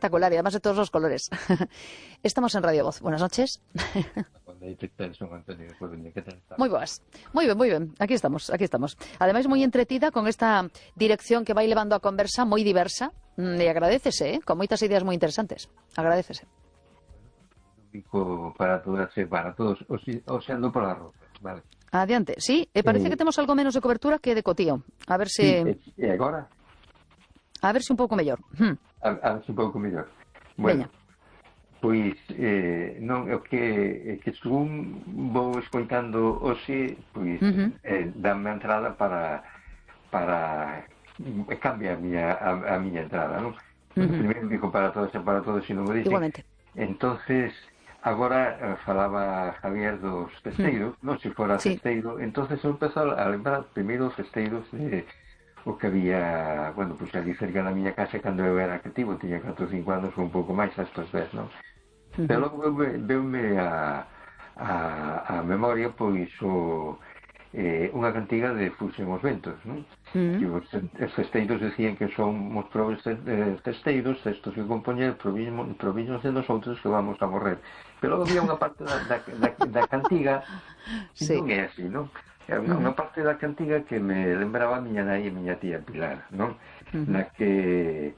espectacular y además de todos los colores. Estamos en Radio Voz. Buenas noches. Moi boas. Moi ben. Aquí estamos. Ademais, moi entretida con esta dirección que vai levando a conversa moi diversa e agradécese, con moitas ideas moi interesantes. Agradécese. Para todos, oseando por la ropa, vale. Adiante. Sí, parece que temos algo menos de cobertura que de Cotío. A ver se... Sí, e agora? A ver se un pouco mellor. A ver se un pouco mellor. Bueno, veña. Pois, non, é que según vou escoitando hoxe, pois, dame a entrada para cambia a miña entrada, non? Primeiro digo para todos e non o dixen. Igualmente. Entonces, agora falaba Javier dos cesteiros, non se fora cesteiro, entonces eu empezo a lembrar primeiro os cesteiros de o que había, bueno, pois ali cerca da miña casa cando eu era cativo, tiña 4 ou 5 anos ou un pouco máis a estas veces, non? Pero logo veume a memoria pois unha cantiga de Fuxen os ventos, non? Que os cesteiros decían que somos probes cesteiros, cestos que compoñer, proviños de nosotros que vamos a morrer. Pero logo había unha parte da cantiga que non é así, non? Unha parte da cantiga que me lembraba a miña nai e a miña tía Pilar, non? Na que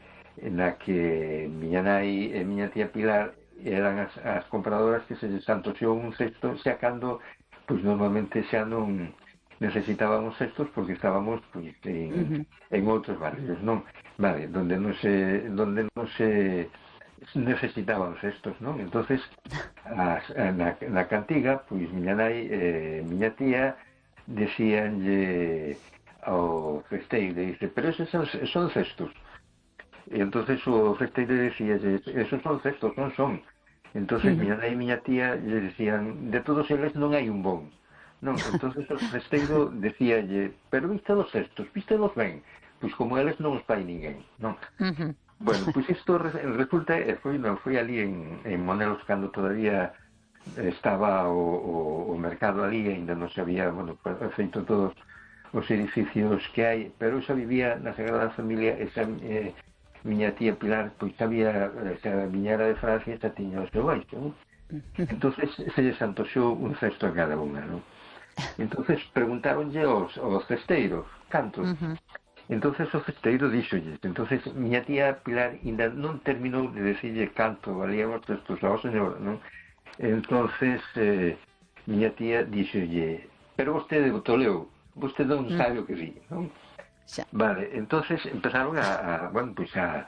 miña nai e miña tía Pilar eran as compradoras que se desantoxou un cesto xa cando, pois normalmente xa non necesitábamos cestos porque estábamos pois, en outros barrios, non? Vale, donde non se necesitaban cestos, non? Entonces, na cantiga, pois miña nai e miña tía decíanlle ao cesteiro, dice, pero esos son cestos. E entonces o cesteiro decía, esos son cestos, non son. Entonces miña nai e miña tía lle decían, de todos eles non hai un bon. Non, entonces o cesteiro decíalle, pero vístelos cestos, vístelos ben. Pois como eles non os fai ninguén, non? Bueno, pois isto resulta, foi ali en Monelos cando todavía estaba o mercado ali, ainda non se había, bueno, feito todos os edificios que hai, pero xa vivía na Sagrada Familia, esa miña tía Pilar, pois sabía, xa viñera de Francia, xa tiña o seu baixo, non? Entonces se lle santoxou un cesto a cada unha, non? Entonces preguntaronlle aos cesteiros, cantos? Entonces o cesteiro díxolle, entonces miña tía Pilar ainda non terminou de decirlle canto valían os cestos ao señor, non? Entonces miña tía díxolle, pero vostede toleu, vostede non sabe o que di, non? Vale, entonces empezaron bueno, pues a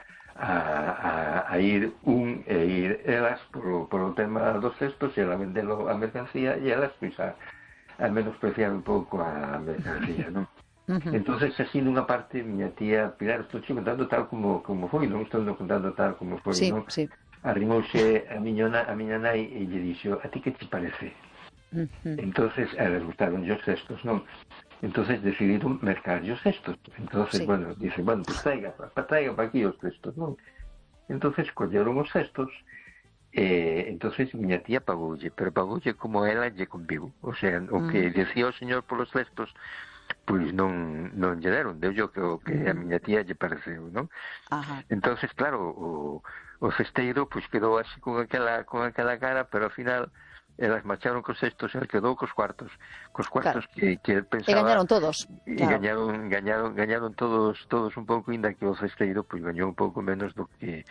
ir ir elas por o tema dos cestos e a vendelo a mercancía e elas pues a menospreciar un pouco a mercancía, non? Entonces así nunha parte miña tía Pilar, estou contando tal como foi, non estou contando tal como foi, non? Arrimouse a miña nai e lle dixo, a ti que te parece? Entonces a elas gustaron os cestos, non? Entonces decidiron mercar os cestos. Entonces, bueno, dice, bueno, pues traiga para aquí os cestos, non? Entonces colleron os cestos e entonces miña tía pagoulle, pero pagoulle como ela lle conviu. O sea, o que decía o señor polos cestos, pois non lle deron, deu o que a miña tía lle pareceu, non? Entonces, claro, o cesteiro pois quedou así con aquela cara, pero ao final elas marcharon cos cestos e quedou cos cuartos claro. que pensaba... E gañaron todos. E claro. gañaron todos un pouco, inda que o cesteiro pois gañou un pouco menos do que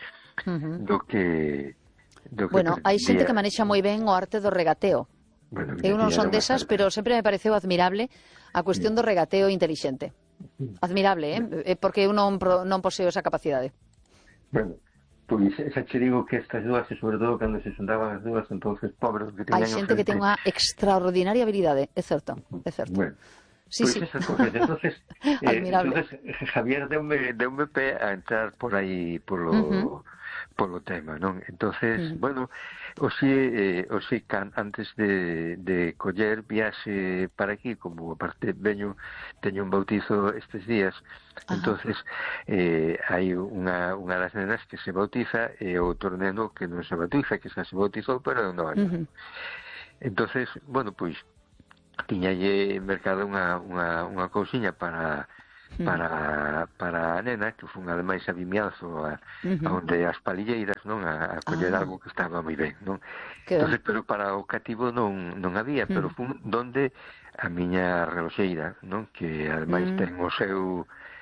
bueno, hai xente que manexa moi ben o arte do regateo. Bueno, eu non son desas, pero sempre me pareceu admirable a cuestión do regateo inteligente. Admirable, porque eu non poseo esa capacidade. Bueno, pois xa che digo que estas dúas, e sobre todo cando se xuntaban as dúas, entonces pobres que teñan... Hai xente que ten unha extraordinaria habilidade, é certo. Bueno, pois esas cosas, entonces Javier deume pé a entrar por aí polo tema, non? Entonces, bueno, hoxe antes de coller viaxe para aquí, como aparte teño un bautizo estes días, entonces hai unha das nenas que se bautiza e outro neno que non se bautiza, que xa se bautizou, pero non vai. Entonces, bueno, pois tiñalle mercado unha cousiña para para a nena, que foi ademais a vimianzo onde as palilleiras, non, a coller algo que estaba moi ben, non? Entonces, pero para o cativo non había, pero foi donde a miña reloxeira, non, que ademais ten o seu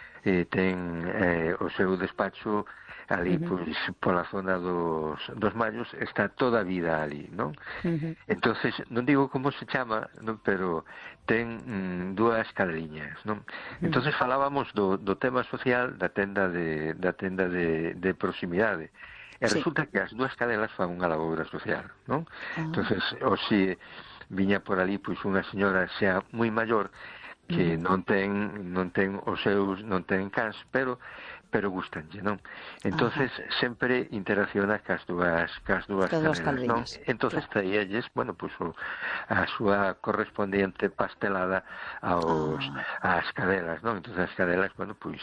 despacho ali, pois, pola zona dos Mallos, está toda a vida ali, non? Entonces, non digo como se chama, non, pero ten dúas cadeliñas, non? Entonces falábamos do tema social da tenda de proximidade. E resulta que as dúas cadelas fan unha laboura social, non? Entonces, hoxe viña por ali pois unha señora xa moi maior que non ten os seus, non ten cans, pero gustanlle, non? Entonces sempre interacciona cas dúas cadelas, non? Entonces traíalles, bueno, pois a súa correspondiente pastelada ás cadelas, non? Entonces as cadelas, bueno, pois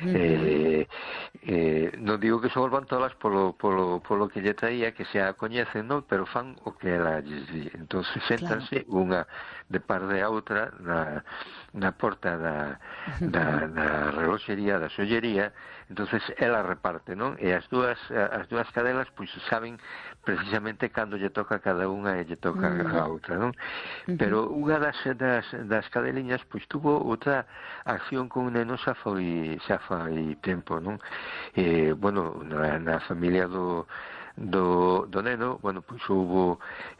non digo que se volvan todas polo que lle traía, que xa a coñecen, non? Pero fan o que ela lles di. Entonces séntanse unha de par de outra na porta da reloxería, da sollería. Entonces ela reparte, non? E as dúas cadelas pois saben precisamente cando lle toca a cada unha e lle toca a outra, non? Pero unha das cadeliñas pois tuvo outra acción con un neno xa fai tempo, non? Bueno, na familia do neno, bueno, pois hubo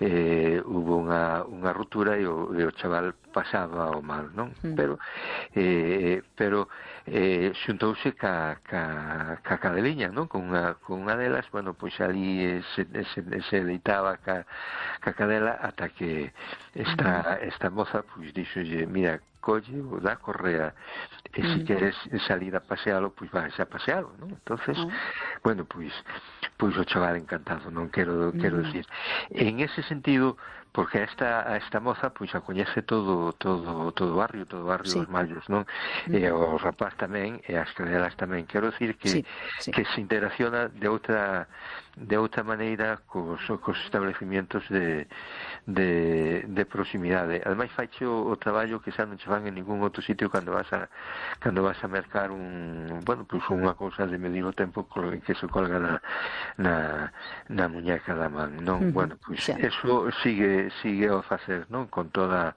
unha ruptura e o chaval pasaba o mal, non? Pero xuntouse ca cadeliña, non? Con unha delas, bueno, pois ali se deitaba ca cadela ata que esta moza pois dixolle, mira, colle o da correa e se queres salir a pasealo, pois vais a pasealo, non? Entonces, bueno, pois o chaval encantado, non quero decir. En ese sentido, porque esta moza pois a coñece todo o barrio dos Mallos, non? E o rapaz tamén, e as cadelas tamén. Quero decir que se interacciona de outra maneira cos establecimientos de proximidade. Ademais faiche o traballo que xa non che fan en ningún outro sitio cando vas a mercar unha cousa de medir o tempo que se colga na muñeca da man, non? Bueno, pois eso sigue ao facer, non? Con todo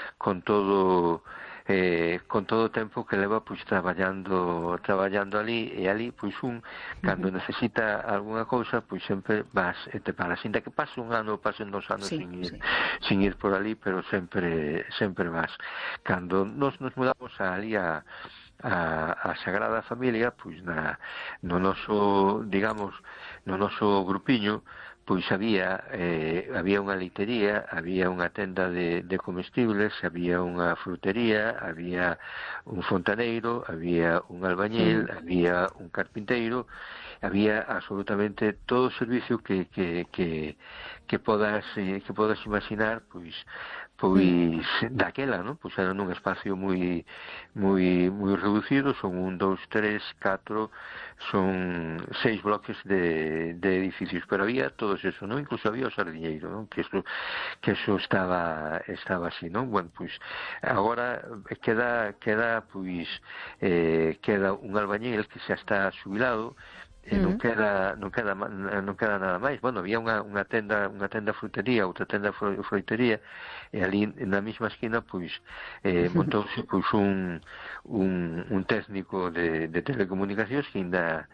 o tempo que leva pois traballando ali, e ali pois cando necesita algunha cousa pois sempre vas e te paras, ainda que pase un ano, pasen 2 anos sin ir por ali, pero sempre vas. Cando nos mudamos ali a Sagrada Familia, pois no noso grupiño, pois había unha leitería, había unha tenda de comestibles, había unha frutería, había un fontaneiro, había un albañil, había un carpinteiro, había absolutamente todo o servicio que podas imaginar, pois daquela, non? Pois era nun espacio moi reducido, son 1, 2, 3, 4, son 6 bloques de edificios, pero había todos eso, non? Incluso había o sardiñeiro, non? Que eso estaba así, non? Bueno, pois agora queda un albañil que xa está xubilado, non queda nada máis. Bueno, había unha tenda frutería, outra tenda froitería, e ali na mesma esquina pois montouse pois un técnico de telecomunicacións que ainda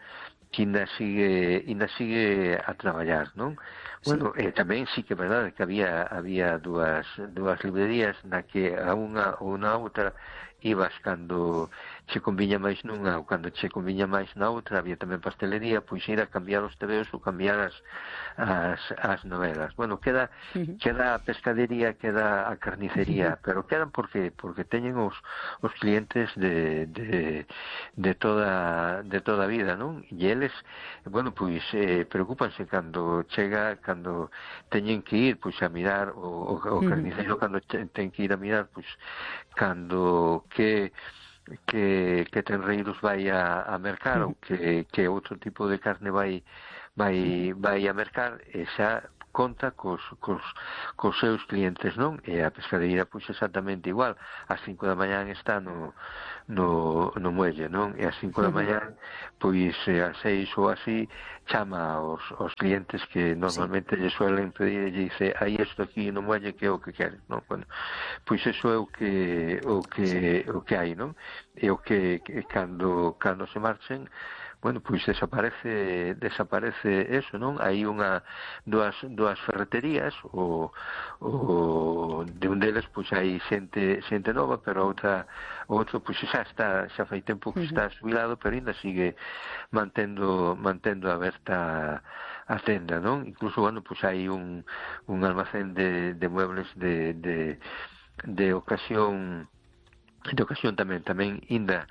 sigue a traballar, non? Bueno, tamén sí que é verdade que había dúas librerías na que a unha ou na outra ibas cando che conviña máis nunha ou cando che conviña máis na outra. Había tamén pastelería, pois ir a cambiar os tebeos ou cambiar as novelas. Bueno, queda a pescadería, queda a carnicería, pero quedan porque teñen os clientes de toda a vida, non? E eles, bueno, pois preocúpanse cando teñen que ir pois a mirar o carniceiro, cando ten que ir a mirar pois cando que tenreiros vai a mercar, ou que outro tipo de carne vai a mercar, e xa conta cos seus clientes, non? E a pescadeira, pois, exactamente igual. Ás 5 da mañán está no muelle, non? E ás 5 da mañán, pois, ás 6 ou así, chama aos clientes que normalmente lle suelen pedir e lle dice, hai isto aquí no muelle que é o que queres, non? Bueno, pois iso é o que hai, non? E o que cando se marchen, bueno, pois desaparece eso, non? Hai dúas ferreterías, o de un deles pois hai xente nova, pero outro pois xa fai tempo que está xubilado, pero ainda sigue mantendo aberta a tenda, non? Incluso, bueno, pois hai un almacén de muebles de ocasión tamén ainda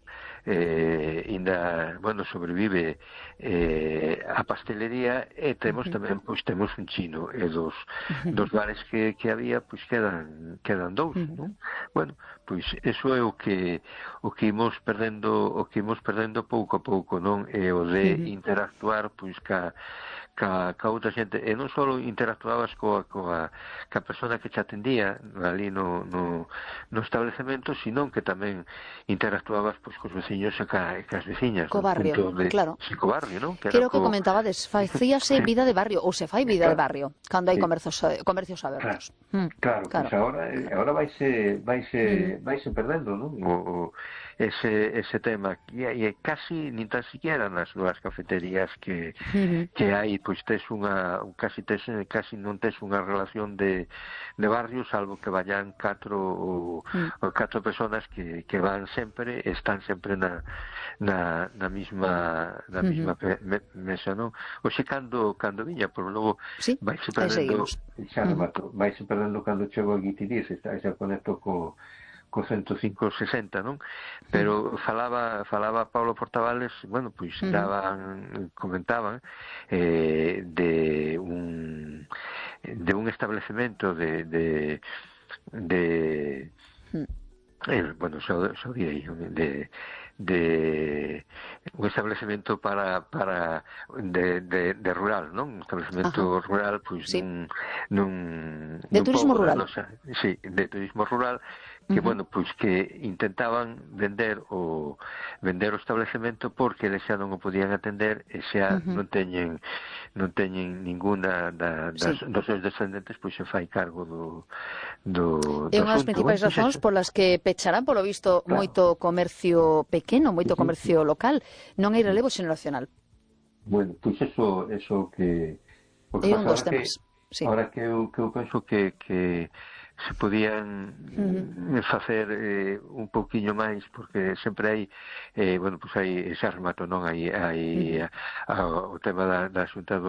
bueno, sobrevive a pastelería, e temos tamén, pois, temos un chino, e dos bares que había, pois, quedan dous, non? Bueno, pois eso é o que imos perdendo pouco a pouco, non? E o de interactuar, pois, ca outra xente, e non só interactuabas coa persona que te atendía ali no establecemento, sino que tamén interactuabas, pois, cos veciños e cas veciñas, co barrio, claro. Sí, co barrio, non? Que era o que comentabades, facíase vida de barrio, ou se fai vida de barrio cando hai comercios abertos. Claro, pois agora vaise perdendo, non? Ese tema, e casi nin tan siquiera nas novas cafeterías que hai, pois casi non tes unha relación de barrio, salvo que vayan catro personas que van sempre, están sempre na mesma mesa, non? Oxe, cando viña, por logo vaise perdendo, cando chego a Guitiriz, xa conecto co 105-60, non? Pero falaba Pablo Portavales, bueno, pois comentaban de un establecemento bueno, xa direi, de un establecemento de rural, non? Un establecemento rural, pois, nun de turismo rural. Sí, de turismo rural, que, bueno, pois que intentaban vender o establecemento porque eles xa non o podían atender e xa non teñen ninguna dos seus descendentes, pois se fai cargo do é unha das principais razóns polas que pecharán, polo visto, moito comercio pequeno, moito comercio local, non hai relevo xeneracional. Bueno, pois eso que é un dos temas. Ahora que eu penso que se podían facer un pouquiño máis, porque sempre hai bueno, pois hai ese remato, non? Hai o tema da xunta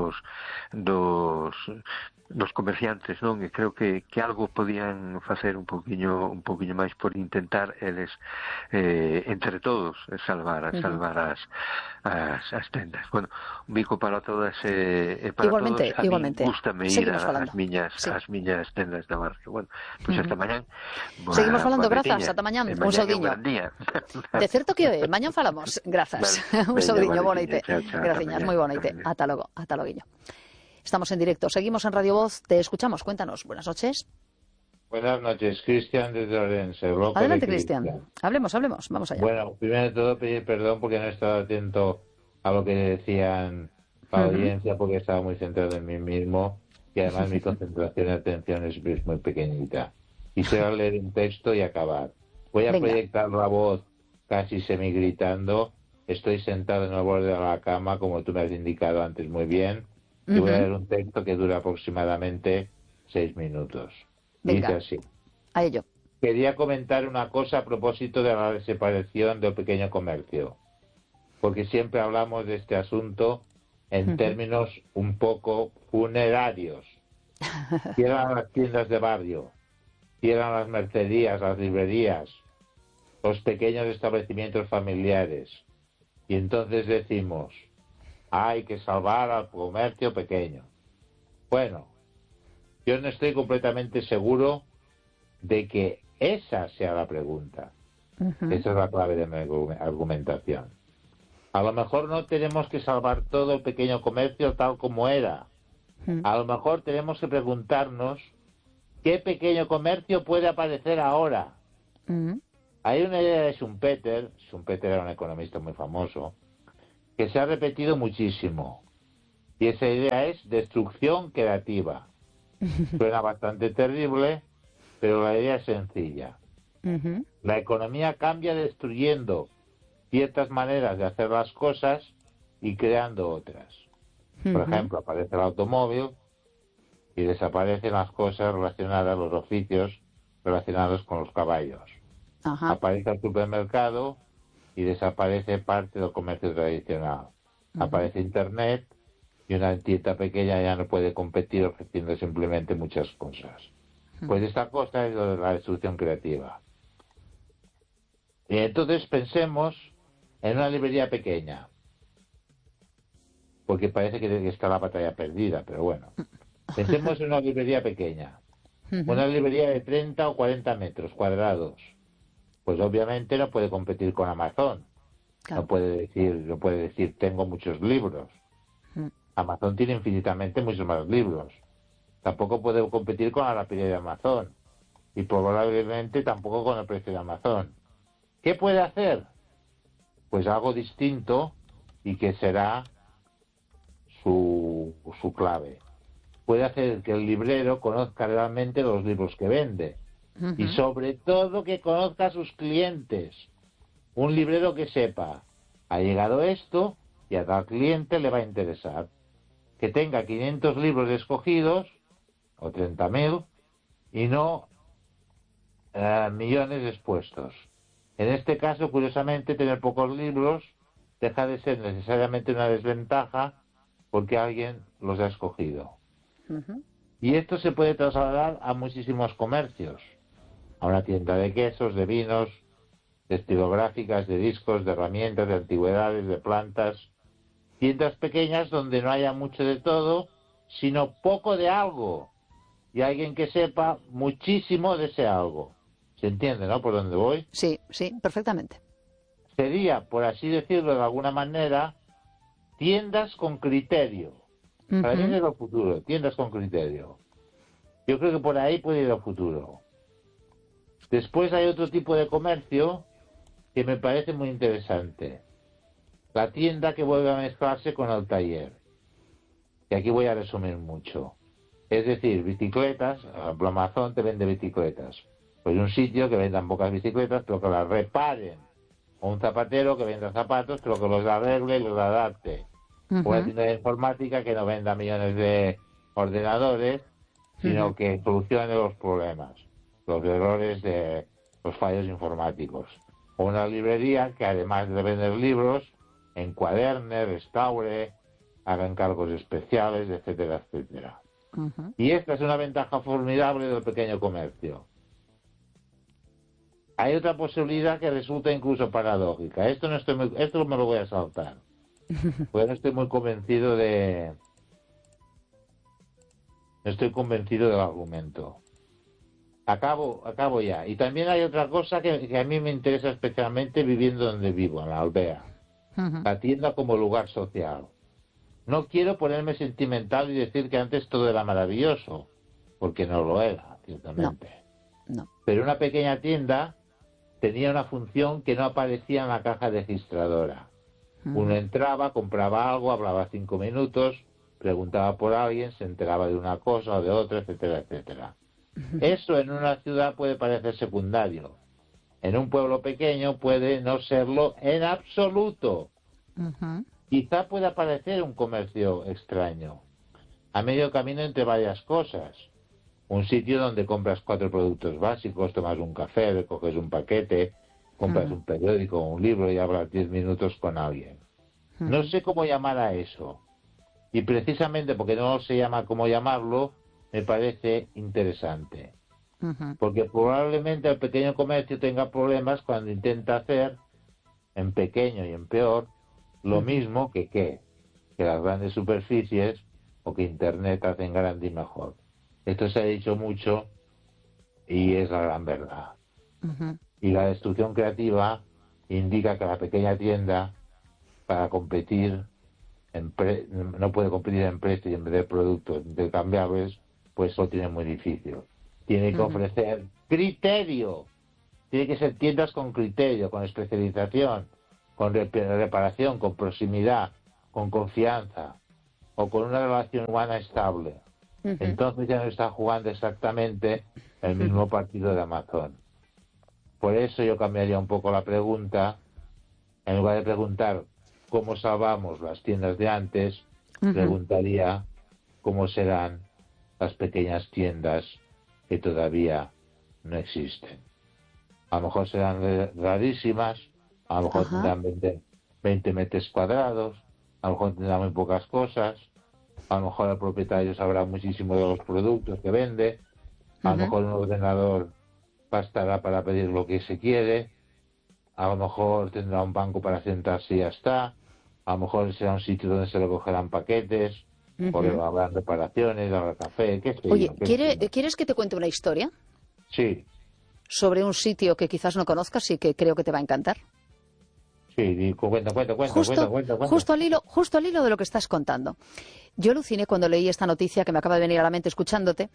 dos comerciantes, non? E creo que algo podían facer un pouquiño máis por intentar eles entre todos salvar as tendas. Bueno, un bico para todas e para igualmente, todos. Igualmente. Gústame ir ás miñas tendas de barrio. Bueno, pois hasta mañán. Seguimos falando, grazas, ata mañán. Un saudiño. De certo que mañán falamos. Grazas. Un saudiño, boa noite. Graciñas, moi boa noite. Ata logo, Estamos en directo, seguimos en Radio Voz, te escuchamos, cuéntanos. Buenas noches. Buenas noches, Cristian desde Orense. Adelante, Cristian. Hablemos, vamos allá. Bueno, primero de todo pedir perdón porque no he estado atento a lo que decían la audiencia, porque estaba muy centrado en mí mismo y además mi concentración y atención es muy pequeñita. Quisiera leer un texto y acabar. Voy a proyectar la voz casi semigritando. Estoy sentado en el borde de la cama, como tú me has indicado antes muy bien. Y voy a leer un texto que dura aproximadamente 6 minutos. Venga, dice así. A ello. Quería comentar una cosa a propósito de la desaparición del pequeño comercio, porque siempre hablamos de este asunto en términos un poco funerarios. Cierran las tiendas de barrio, cierran las mercerías, las librerías, los pequeños establecimientos familiares. Y entonces decimos, hay que salvar al comercio pequeño. Bueno, yo no estoy completamente seguro de que esa sea la pregunta. Esa es la clave de mi argumentación. A lo mejor no tenemos que salvar todo el pequeño comercio tal como era, A lo mejor tenemos que preguntarnos qué pequeño comercio puede aparecer ahora. Hay una idea de Schumpeter era un economista muy famoso, que se ha repetido muchísimo. Y esa idea es destrucción creativa. Suena bastante terrible, pero la idea es sencilla. La economía cambia destruyendo ciertas maneras de hacer las cosas y creando otras. Por ejemplo, aparece el automóvil y desaparecen las cosas relacionadas, los oficios relacionados con los caballos. Aparece el supermercado y desaparece parte del comercio tradicional. Aparece Internet y una tienda pequeña ya no puede competir ofreciendo simplemente muchas cosas. Pues esta cosa es lo de la destrucción creativa. Y entonces pensemos en una librería pequeña, porque parece que está la batalla perdida, pero bueno. Pensemos en una librería pequeña, una librería de 30 o 40 metros cuadrados. Pues obviamente no puede competir con Amazon. Claro. No puede decir tengo muchos libros. Amazon tiene infinitamente muchos más libros. Tampoco puede competir con la rapidez de Amazon. Y probablemente tampoco con el precio de Amazon. ¿Qué puede hacer? Pues algo distinto y que será su clave. Puede hacer que el librero conozca realmente los libros que vende. Y sobre todo que conozca a sus clientes. Un librero que sepa, ha llegado esto y a tal cliente le va a interesar. Que tenga 500 libros escogidos, o 30.000, y no millones expuestos. En este caso, curiosamente, tener pocos libros deja de ser necesariamente una desventaja porque alguien los ha escogido. Y esto se puede trasladar a muchísimos comercios. A una tienda de quesos, de vinos, de estilográficas, de discos, de herramientas, de antigüedades, de plantas. Tiendas pequeñas donde no haya mucho de todo, sino poco de algo. Y alguien que sepa muchísimo de ese algo. ¿Se entiende, no? ¿Por dónde voy? Sí, sí, perfectamente. Sería, por así decirlo de alguna manera, tiendas con criterio. Para mí es el futuro, tiendas con criterio. Yo creo que por ahí puede ir el futuro. Después hay otro tipo de comercio que me parece muy interesante. La tienda que vuelve a mezclarse con el taller. Y aquí voy a resumir mucho. Es decir, bicicletas, Amazon te vende bicicletas. Pues un sitio que vendan pocas bicicletas, pero que las reparen. O un zapatero que venda zapatos, pero que los arregle y los adapte. O una tienda de informática que no venda millones de ordenadores, sino que solucione los problemas, los errores de los fallos informáticos. O una librería que además de vender libros, encuaderne, restaure, haga encargos especiales, etcétera, etcétera. Y esta es una ventaja formidable del pequeño comercio. Hay otra posibilidad que resulta incluso paradójica. Esto me lo voy a saltar. Porque no estoy muy convencido no estoy convencido del argumento. Acabo ya. Y también hay otra cosa que a mí me interesa especialmente viviendo donde vivo, en la aldea. La tienda como lugar social. No quiero ponerme sentimental y decir que antes todo era maravilloso, porque no lo era, ciertamente. No. Pero una pequeña tienda tenía una función que no aparecía en la caja registradora. Uno entraba, compraba algo, hablaba 5 minutos, preguntaba por alguien, se enteraba de una cosa o de otra, etcétera, etcétera. Eso en una ciudad puede parecer secundario. En un pueblo pequeño puede no serlo en absoluto. Quizá pueda parecer un comercio extraño, a medio camino entre varias cosas. Un sitio donde compras 4 productos básicos, tomas un café, recoges un paquete, compras un periódico o un libro y hablas 10 minutos con alguien. No sé cómo llamar a eso. Y precisamente porque no sé cómo llamarlo, me parece interesante. Porque probablemente el pequeño comercio tenga problemas cuando intenta hacer, en pequeño y en peor, lo mismo que las grandes superficies o que Internet hacen grande y mejor. Esto se ha dicho mucho y es la gran verdad. Y la destrucción creativa indica que la pequeña tienda, para competir no puede competir en precio y en vez de productos intercambiables, pues lo tiene muy difícil. Tiene que ofrecer criterio. Tiene que ser tiendas con criterio, con especialización, con reparación, con proximidad, con confianza o con una relación humana estable. Entonces ya no está jugando exactamente el mismo partido de Amazon. Por eso yo cambiaría un poco la pregunta. En lugar de preguntar cómo salvamos las tiendas de antes, preguntaría cómo serán las pequeñas tiendas que todavía no existen. A lo mejor serán rarísimas, a lo mejor tendrán 20 metros cuadrados, a lo mejor tendrán muy pocas cosas, a lo mejor el propietario sabrá muchísimo de los productos que vende, a lo mejor un ordenador bastará para pedir lo que se quiere, a lo mejor tendrá un banco para sentarse y ya está, a lo mejor será un sitio donde se recogerán paquetes, porque habrá reparaciones, habrá café, qué sé yo. Oye, ¿quieres que te cuente una historia? Sí. Sobre un sitio que quizás no conozcas y que creo que te va a encantar. Sí, cuenta. Justo al hilo de lo que estás contando. Yo aluciné cuando leí esta noticia que me acaba de venir a la mente escuchándote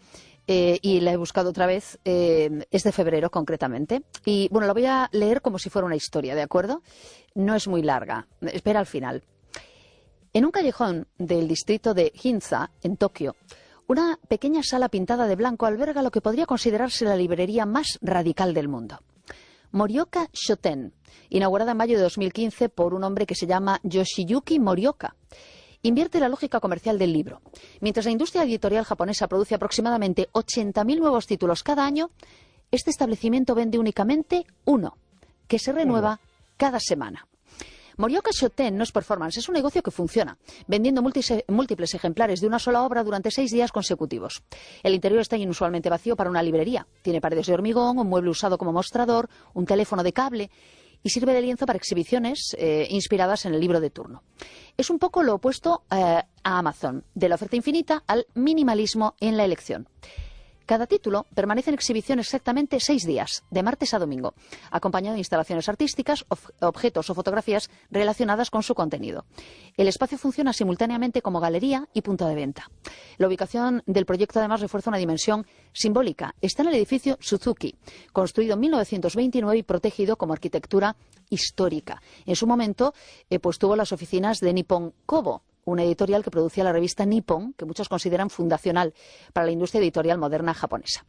y la he buscado otra vez. Es de febrero, concretamente. Y bueno, la voy a leer como si fuera una historia, ¿de acuerdo? No es muy larga. Espera al final. En un callejón del distrito de Ginza, en Tokio, una pequeña sala pintada de blanco alberga lo que podría considerarse la librería más radical del mundo. Morioka Shoten, inaugurada en mayo de 2015 por un hombre que se llama Yoshiyuki Morioka. Invierte la lógica comercial del libro. Mientras la industria editorial japonesa produce aproximadamente 80.000 nuevos títulos cada año, este establecimiento vende únicamente uno, que se renueva cada semana. Morioka Shoten no es performance, es un negocio que funciona, vendiendo múltiples ejemplares de una sola obra durante 6 días consecutivos. El interior está inusualmente vacío para una librería. Tiene paredes de hormigón, un mueble usado como mostrador, un teléfono de cable y sirve de lienzo para exhibiciones inspiradas en el libro de turno. Es un poco lo opuesto a Amazon, de la oferta infinita al minimalismo en la elección. Cada título permanece en exhibición exactamente 6 días, de martes a domingo, acompañado de instalaciones artísticas, objetos o fotografías relacionadas con su contenido. El espacio funciona simultáneamente como galería y punto de venta. La ubicación del proyecto además refuerza una dimensión simbólica. Está en el edificio Suzuki, construido en 1929 y protegido como arquitectura histórica. En su momento, pues tuvo las oficinas de Nippon Kobo, una editorial que producía la revista Nippon, que muchos consideran fundacional para la industria editorial moderna japonesa.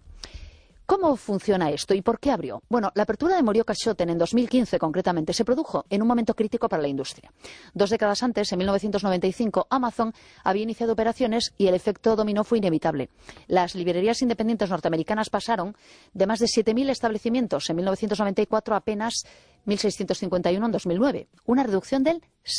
¿Cómo funciona esto y por qué abrió? Bueno, la apertura de Morioka Shoten en 2015 concretamente se produjo en un momento crítico para la industria. 2 décadas antes, en 1995, Amazon había iniciado operaciones y el efecto dominó fue inevitable. Las librerías independientes norteamericanas pasaron de más de 7.000 establecimientos en 1994 a apenas 1.651 en 2009, una reducción del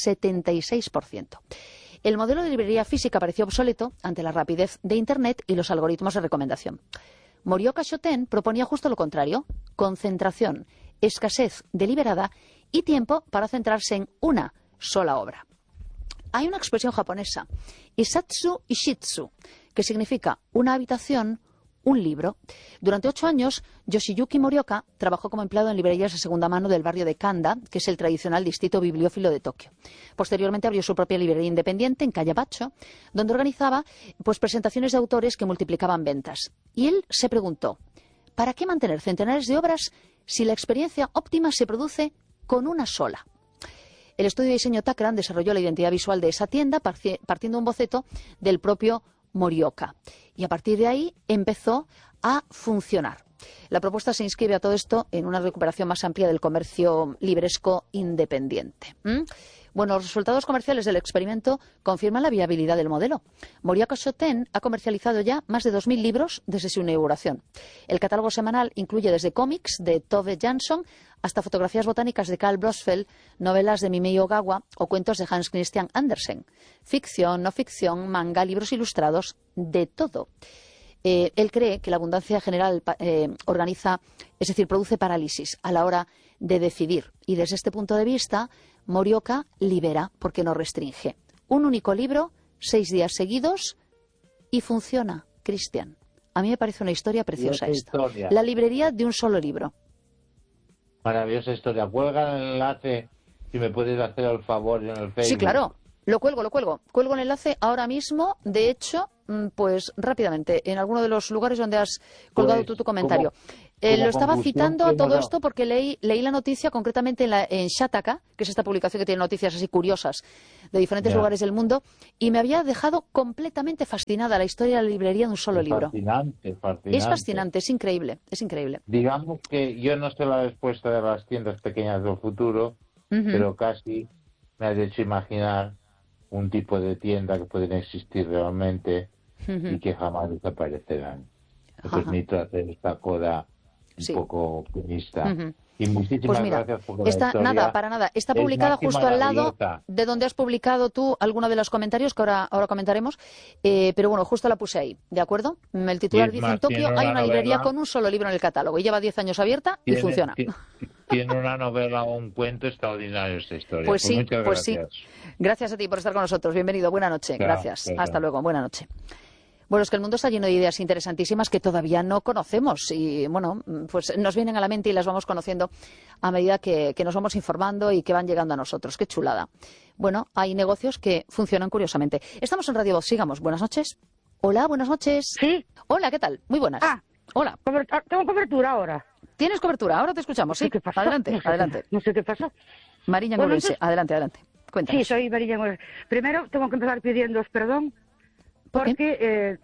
76%. El modelo de librería física pareció obsoleto ante la rapidez de Internet y los algoritmos de recomendación. Morioka Shoten proponía justo lo contrario: concentración, escasez deliberada y tiempo para centrarse en una sola obra. Hay una expresión japonesa, Isatsu Ishitsu, que significa una habitación, un libro. Durante 8 años, Yoshiyuki Morioka trabajó como empleado en librerías de segunda mano del barrio de Kanda, que es el tradicional distrito bibliófilo de Tokio. Posteriormente abrió su propia librería independiente en calle Bacho, donde organizaba presentaciones de autores que multiplicaban ventas. Y él se preguntó, ¿para qué mantener centenares de obras si la experiencia óptima se produce con una sola? El estudio de diseño Takran desarrolló la identidad visual de esa tienda partiendo un boceto del propio Morioka. Y a partir de ahí empezó a funcionar. La propuesta se inscribe a todo esto en una recuperación más amplia del comercio libresco independiente. Bueno, los resultados comerciales del experimento confirman la viabilidad del modelo. Morioka Shoten ha comercializado ya más de 2.000 libros desde su inauguración. El catálogo semanal incluye desde cómics de Tove Jansson hasta fotografías botánicas de Carl Blossfeld, novelas de Mimei Ogawa o cuentos de Hans Christian Andersen. Ficción, no ficción, manga, libros ilustrados, de todo. Él cree que la abundancia general produce parálisis a la hora de decidir. Y desde este punto de vista, Morioka libera porque no restringe. Un único libro, 6 días seguidos y funciona, Cristian. A mí me parece una historia preciosa esta. La librería de un solo libro. Maravillosa historia. Cuelga el enlace, si me puedes hacer el favor en el Facebook. Sí, claro. Lo cuelgo. Cuelgo el enlace ahora mismo. De hecho, pues rápidamente, en alguno de los lugares donde has colgado tú tu comentario. Lo estaba citando a todo esto porque leí la noticia concretamente en Shataka, que es esta publicación que tiene noticias así curiosas de diferentes lugares del mundo, y me había dejado completamente fascinada la historia de la librería de un solo libro. Fascinante. Es fascinante, es increíble. Digamos que yo no sé la respuesta de las tiendas pequeñas del futuro, pero casi me has hecho imaginar un tipo de tienda que pueden existir realmente y que jamás desaparecerán. Me permito hacer esta coda un poco optimista. Y muchísimas gracias por la historia. Nada, para nada. Está publicada justo al lado de donde has publicado tú alguno de los comentarios que ahora comentaremos. Pero bueno, justo la puse ahí, ¿de acuerdo? El titular dice: en Tokio hay una librería con un solo libro en el catálogo y lleva 10 años abierta y funciona. Tiene una novela o un cuento extraordinario esta historia. Pues sí, muchas gracias. Sí. Gracias a ti por estar con nosotros. Bienvenido. Buena noche. Gracias. Hasta luego. Buena noche. Bueno, es que el mundo está lleno de ideas interesantísimas que todavía no conocemos y, bueno, pues nos vienen a la mente y las vamos conociendo a medida que nos vamos informando y que van llegando a nosotros. ¡Qué chulada! Bueno, hay negocios que funcionan curiosamente. Estamos en Radio Voz. Sigamos. Buenas noches. Hola, buenas noches. Sí. Hola, ¿qué tal? Muy buenas. Hola. Tengo cobertura ahora. ¿Tienes cobertura? Ahora te escuchamos. Sí. ¿Qué pasó? Adelante. No sé qué pasó. Mariña Ñangorense. Adelante. Cuéntanos. Sí, soy Mariña Ñangorense. Primero, tengo que empezar pidiéndoos perdón. Porque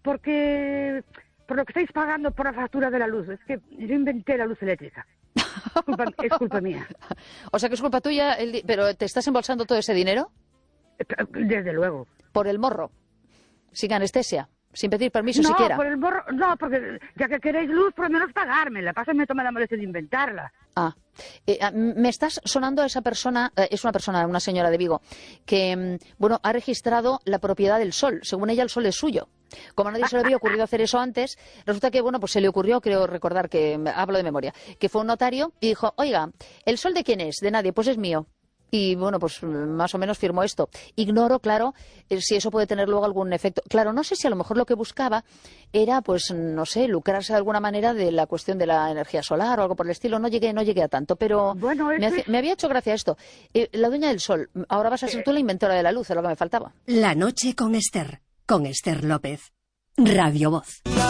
por lo que estáis pagando por la factura de la luz. Es que yo inventé la luz eléctrica. Es culpa mía. O sea que es culpa tuya, pero ¿te estás embolsando todo ese dinero? Desde luego. Por el morro, sin anestesia, sin pedir permiso siquiera. No, por el morro, no, porque ya que queréis luz, por lo menos pagármela. Pásame, toma la molestia de inventarla. Me estás sonando a esa persona, una señora de Vigo, que, bueno, ha registrado la propiedad del sol. Según ella, el sol es suyo. Como a nadie se le había ocurrido hacer eso antes, resulta que, bueno, pues se le ocurrió, creo recordar que, hablo de memoria, que fue un notario y dijo: oiga, ¿el sol de quién es? De nadie, pues es mío. Y bueno, pues más o menos firmó esto. Ignoro, claro, si eso puede tener luego algún efecto. Claro, no sé si a lo mejor lo que buscaba era, pues, no sé, lucrarse de alguna manera de la cuestión de la energía solar o algo por el estilo. No llegué a tanto, pero bueno, me había hecho gracia esto. La dueña del sol, ahora vas a ser tú la inventora de la luz, es lo que me faltaba. La noche con Esther López. Radio Voz.